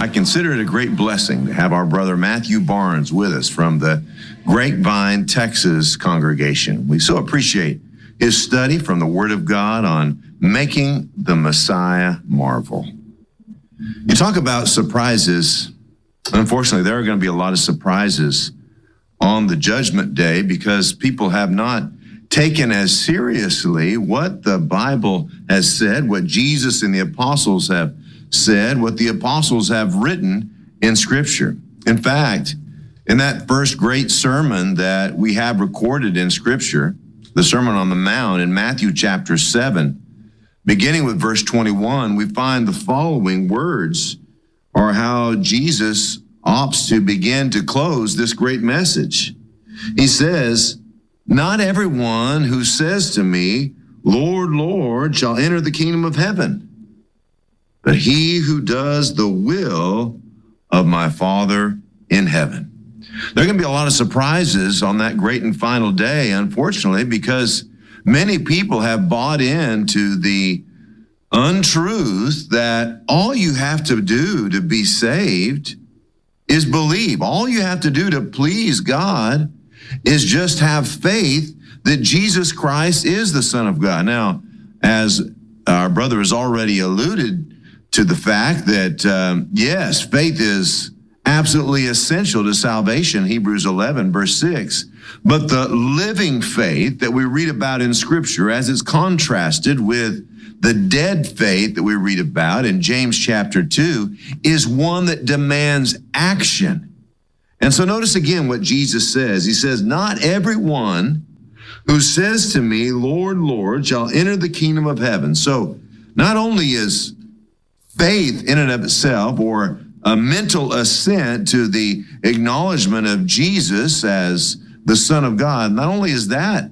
I consider it a great blessing to have our brother Matthew Barnes with us from the Grapevine, Texas congregation. We so appreciate his study from the Word of God on making the Messiah marvel. You talk about surprises. Unfortunately, there are going to be a lot of surprises on the judgment day because people have not taken as seriously what the Bible has said, what Jesus and the apostles have said, what the apostles have written in Scripture. In fact, in that first great sermon that we have recorded in Scripture, the Sermon on the Mount in Matthew chapter 7, beginning with verse 21, we find the following words are how Jesus opts to begin to close this great message. He says, "Not everyone who says to me, 'Lord, Lord,' shall enter the kingdom of heaven, but he who does the will of my Father in heaven." There are going to be a lot of surprises on that great and final day, unfortunately, because many people have bought into the untruth that all you have to do to be saved is believe. All you have to do to please God is just have faith that Jesus Christ is the Son of God. Now, as our brother has already alluded to the fact that, yes, faith is absolutely essential to salvation, Hebrews 11, verse 6. But the living faith that we read about in Scripture, as it's contrasted with the dead faith that we read about in James chapter 2, is one that demands action. And so notice again what Jesus says. He says, "Not everyone who says to me, 'Lord, Lord,' shall enter the kingdom of heaven." So not only is faith in and of itself, or a mental assent to the acknowledgement of Jesus as the Son of God, not only is that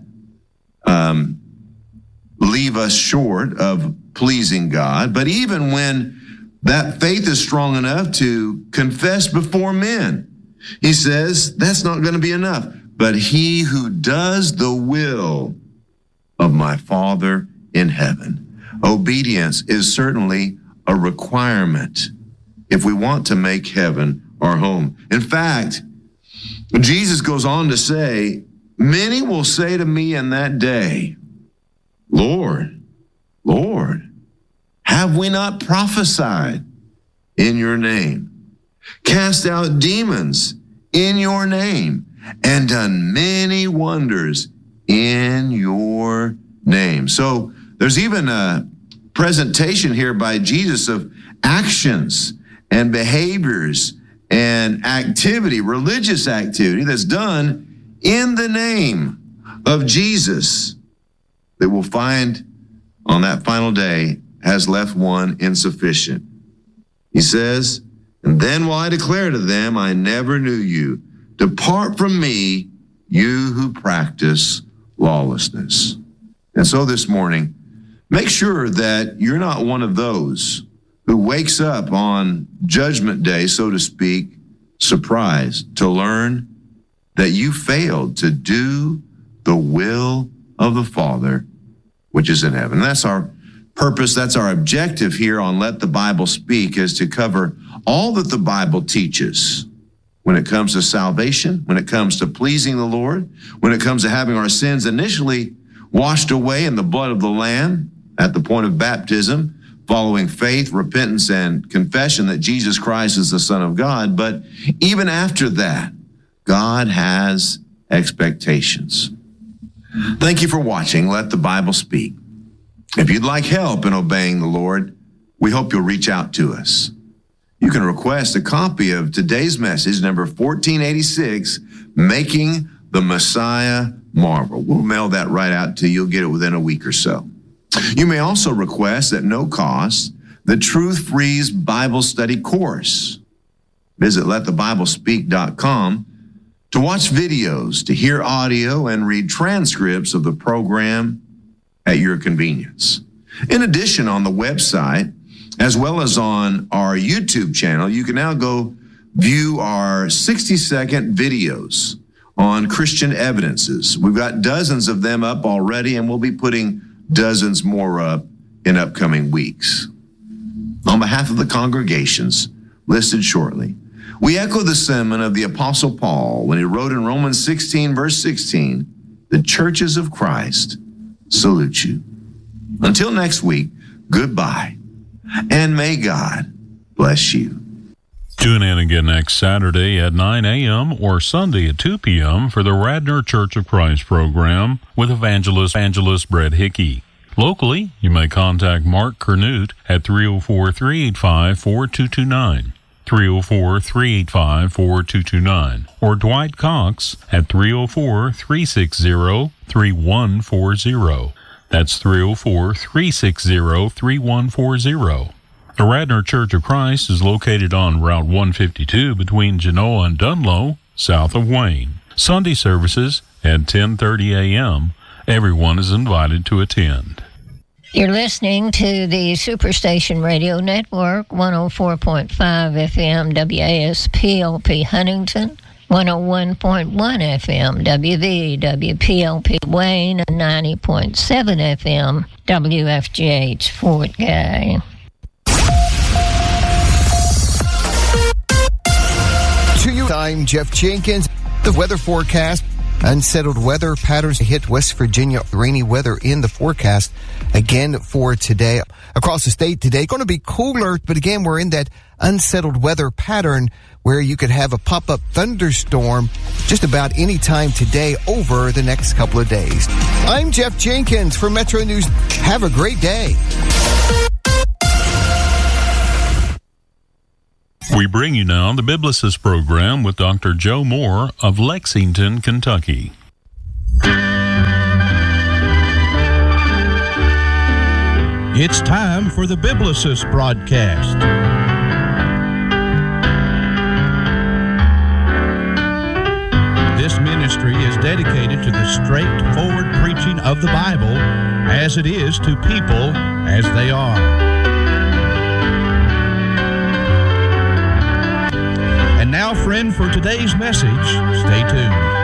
leave us short of pleasing God, but even when that faith is strong enough to confess before men, he says that's not going to be enough. But he who does the will of my Father in heaven. Obedience is certainly a requirement if we want to make heaven our home. In fact, Jesus goes on to say, "Many will say to me in that day, 'Lord, Lord, have we not prophesied in your name, cast out demons in your name, and done many wonders in your name?'" So there's even a presentation here by Jesus of actions and behaviors and activity, religious activity that's done in the name of Jesus that we'll find on that final day has left one insufficient. He says, "And then will I declare to them, I never knew you. Depart from me, you who practice lawlessness." And so this morning, make sure that you're not one of those who wakes up on Judgment Day, so to speak, surprised to learn that you failed to do the will of the Father which is in heaven. And that's our purpose. That's our objective here on Let the Bible Speak, is to cover all that the Bible teaches when it comes to salvation, when it comes to pleasing the Lord, when it comes to having our sins initially washed away in the blood of the Lamb at the point of baptism, following faith, repentance, and confession that Jesus Christ is the Son of God. But even after that, God has expectations. Thank you for watching Let the Bible Speak. If you'd like help in obeying the Lord, we hope you'll reach out to us. You can request a copy of today's message, number 1486, Making the Messiah Marvel. We'll mail that right out to you. You'll get it within a week or so. You may also request at no cost the Truth Freeze Bible Study course. Visit letthebiblespeak.com to watch videos, to hear audio, and read transcripts of the program at your convenience. In addition, on the website, as well as on our YouTube channel, you can now go view our 60-second videos on Christian evidences. We've got dozens of them up already, and we'll be putting dozens more up in upcoming weeks. On behalf of the congregations, listed shortly. We echo the sentiment of the Apostle Paul when he wrote in Romans 16, verse 16, "The churches of Christ salute you." Until next week, goodbye, and may God bless you. Tune in again next Saturday at 9 a.m. or Sunday at 2 p.m. for the Radnor Church of Christ program with evangelist Brett Hickey. Locally, you may contact Mark Kernut at 304-385-4229, 304-385-4229, or Dwight Cox at 304-360-3140. That's 304-360-3140. The Radnor Church of Christ is located on Route 152 between Genoa and Dunlow, south of Wayne. Sunday services at 10:30 a.m. Everyone is invited to attend. You're listening to the Superstation Radio Network, 104.5 FM WASPLP Huntington, 101.1 FM WVWPLP Wayne, and 90.7 FM WFGH Fort Gay. To you, I'm Jeff Jenkins. The weather forecast. Unsettled weather patterns hit West Virginia. Rainy weather in the forecast again for today. Across the state today, going to be cooler, but again, we're in that unsettled weather pattern where you could have a pop-up thunderstorm just about any time today over the next couple of days. I'm Jeff Jenkins for Metro News. Have a great day. We bring you now the Biblicist program with Dr. Joe Moore of Lexington, Kentucky. It's time for the Biblicist broadcast. This ministry is dedicated to the straightforward preaching of the Bible as it is to people as they are. And now, friend, for today's message, stay tuned.